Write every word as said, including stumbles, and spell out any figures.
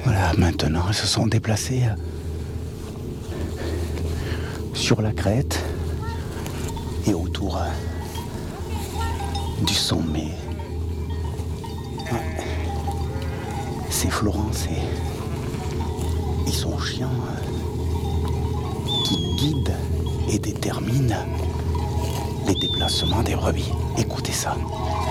Voilà, maintenant, ils se sont déplacés sur la crête et autour du sommet. C'est Florence et, et son chien qui guide et détermine les déplacements des brebis. Écoutez ça.